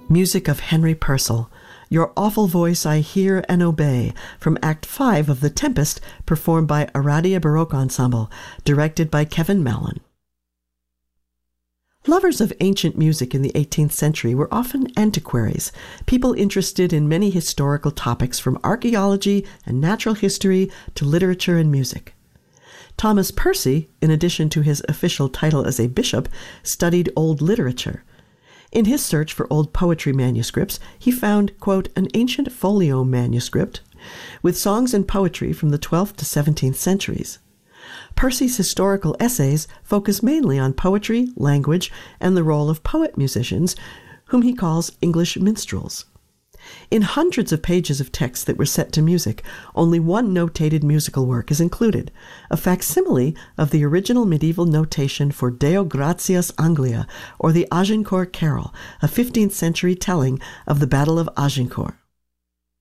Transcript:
Music of Henry Purcell, Your Awful Voice I Hear and Obey, from Act 5 of The Tempest, performed by Aradia Baroque Ensemble, directed by Kevin Mallon. Lovers of ancient music in the 18th century were often antiquaries, people interested in many historical topics from archaeology and natural history to literature and music. Thomas Percy, in addition to his official title as a bishop, studied old literature. In his search for old poetry manuscripts, he found, quote, an ancient folio manuscript with songs and poetry from the 12th to 17th centuries. Percy's historical essays focus mainly on poetry, language, and the role of poet-musicians, whom he calls English minstrels. In hundreds of pages of text that were set to music, only one notated musical work is included, a facsimile of the original medieval notation for Deo Gratias Anglia, or the Agincourt Carol, a 15th century telling of the Battle of Agincourt.